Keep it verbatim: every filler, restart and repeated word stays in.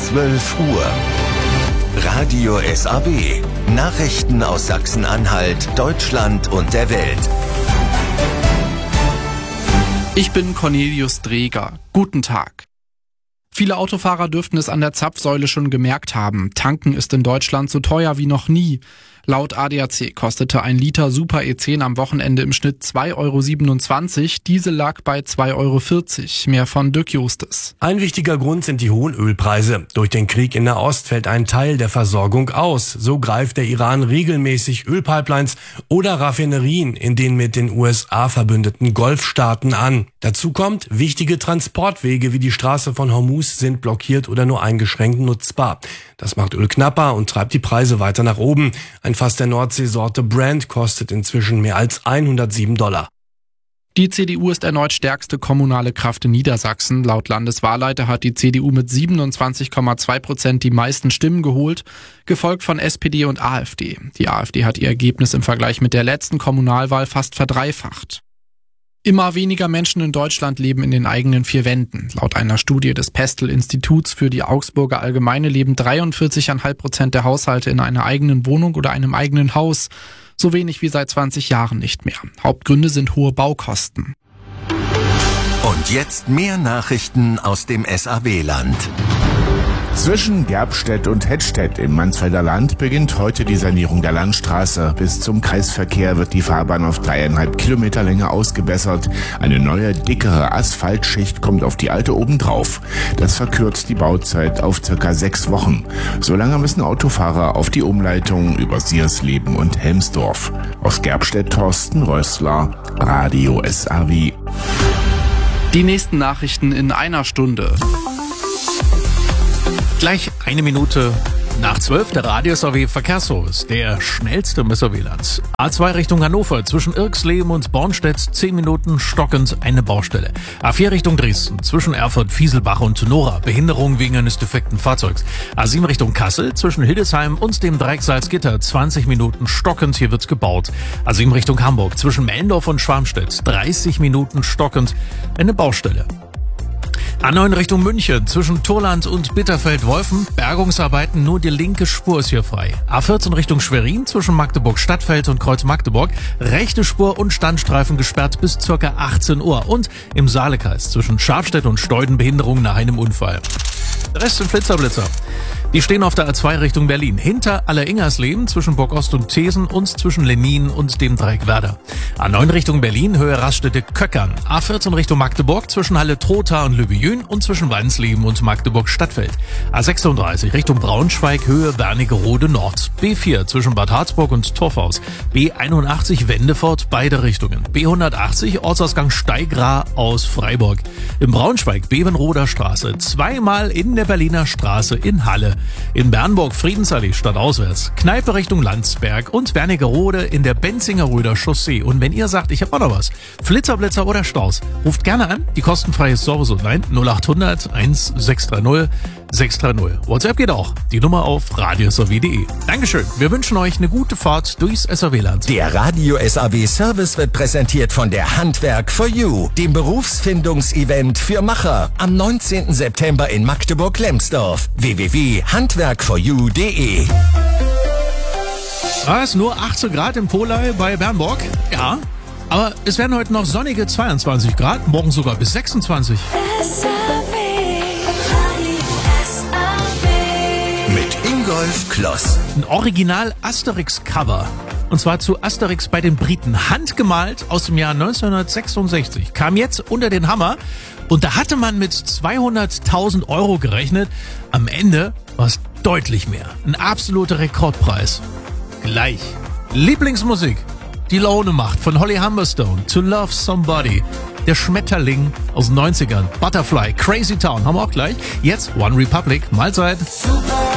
zwölf Uhr. Radio S A W. Nachrichten aus Sachsen-Anhalt, Deutschland und der Welt. Ich bin Cornelius Dreger. Guten Tag. Viele Autofahrer dürften es an der Zapfsäule schon gemerkt haben. Tanken ist in Deutschland so teuer wie noch nie. Laut A D A C kostete ein Liter Super E zehn am Wochenende im Schnitt zwei Euro siebenundzwanzig. Diesel lag bei zwei Euro vierzig. Mehr von Dirk Justes. Ein wichtiger Grund sind die hohen Ölpreise. Durch den Krieg in Nahost fällt ein Teil der Versorgung aus. So greift der Iran regelmäßig Ölpipelines oder Raffinerien in den mit den U S A verbündeten Golfstaaten an. Dazu kommt, wichtige Transportwege wie die Straße von Hormuz sind blockiert oder nur eingeschränkt nutzbar. Das macht Öl knapper und treibt die Preise weiter nach oben. Ein Fass der Nordseesorte Brent kostet inzwischen mehr als hundertsieben Dollar. Die C D U ist erneut stärkste kommunale Kraft in Niedersachsen. Laut Landeswahlleiter hat die C D U mit siebenundzwanzig Komma zwei Prozent die meisten Stimmen geholt, gefolgt von S P D und A f D. Die A f D hat ihr Ergebnis im Vergleich mit der letzten Kommunalwahl fast verdreifacht. Immer weniger Menschen in Deutschland leben in den eigenen vier Wänden. Laut einer Studie des Pestel-Instituts für die Augsburger Allgemeine leben dreiundvierzig Komma fünf Prozent der Haushalte in einer eigenen Wohnung oder einem eigenen Haus. So wenig wie seit zwanzig Jahren nicht mehr. Hauptgründe sind hohe Baukosten. Und jetzt mehr Nachrichten aus dem S A W-Land. Zwischen Gerbstedt und Hettstedt im Mansfelder Land beginnt heute die Sanierung der Landstraße. Bis zum Kreisverkehr wird die Fahrbahn auf dreieinhalb Kilometer Länge ausgebessert. Eine neue, dickere Asphaltschicht kommt auf die alte obendrauf. Das verkürzt die Bauzeit auf circa sechs Wochen. Solange müssen Autofahrer auf die Umleitung über Siersleben und Helmsdorf. Aus Gerbstedt Thorsten Rössler, Radio S A W. Die nächsten Nachrichten in einer Stunde. Gleich eine Minute nach zwölf, der Radio S A W Verkehrsservice, der schnellste im S A W-Land. A zwei Richtung Hannover, zwischen Irksleben und Bornstedt, zehn Minuten stockend eine Baustelle. A vier Richtung Dresden, zwischen Erfurt, Fieselbach und Nora, Behinderung wegen eines defekten Fahrzeugs. A sieben Richtung Kassel, zwischen Hildesheim und dem Dreieck Salzgitter, zwanzig Minuten stockend, hier wird's gebaut. A sieben Richtung Hamburg, zwischen Meldorf und Schwarmstedt, dreißig Minuten stockend, eine Baustelle. A neun Richtung München, zwischen Turland und Bitterfeld-Wolfen, Bergungsarbeiten, nur die linke Spur ist hier frei. A vierzehn Richtung Schwerin, zwischen Magdeburg-Stadtfeld und Kreuz-Magdeburg, rechte Spur und Standstreifen gesperrt bis ca. achtzehn Uhr. Und im Saalekreis, zwischen Schafstedt und Steuden, Behinderung nach einem Unfall. Der Rest sind Flitzerblitzer. Die stehen auf der A zwei Richtung Berlin, hinter Alleringersleben, zwischen Burgost und Thesen und zwischen Lenin und dem Dreieck Werder. A neun Richtung Berlin, Höhe Raststätte-Köckern. A vierzehn Richtung Magdeburg, zwischen Halle-Trotha und Löbejün und zwischen Weinsleben und Magdeburg-Stadtfeld. A sechsunddreißig Richtung Braunschweig, Höhe Wernigerode Nord. B vier zwischen Bad Harzburg und Torfhaus. B einundachtzig Wendefort, beide Richtungen. B hundertachtzig Ortsausgang Steigra aus Freiburg. Im Braunschweig Bevenroder Straße, zweimal in der Berliner Straße in Halle. In Bernburg Friedensallee stadtauswärts, Kneipe Richtung Landsberg und Wernigerode in der Benzingerröder Chaussee. Und wenn ihr sagt, ich habe auch noch was, Flitzerblitzer oder Staus, ruft gerne an, die kostenfreie Service nein null acht hundert eins sechs drei null sechs drei null. WhatsApp geht auch, die Nummer auf radio s a w punkt de. Dankeschön, wir wünschen euch eine gute Fahrt durchs S A W-Land. Der Radio S A W Service wird präsentiert von der Handwerk for You, dem Berufsfindungsevent für Macher, am neunzehnten September in Magdeburg-Lemsdorf. w w w punkt handwerk for you punkt de. Was, nur achtzehn Grad im Polei bei Bernburg? Ja, aber es werden heute noch sonnige zweiundzwanzig Grad, morgen sogar bis sechsundzwanzig. S A W, Radio S A W. Mit Ingolf Kloss. Ein Original Asterix-Cover. Und zwar zu Asterix bei den Briten. Handgemalt aus dem Jahr neunzehnhundertsechsundsechzig. Kam jetzt unter den Hammer. Und da hatte man mit zweihunderttausend Euro gerechnet. Am Ende war es deutlich mehr. Ein absoluter Rekordpreis. Gleich. Lieblingsmusik. Die Laune macht von Holly Humberstone. To Love Somebody. Der Schmetterling aus den neunzigern. Butterfly. Crazy Town. Haben wir auch gleich. Jetzt One Republic. Mahlzeit. Super.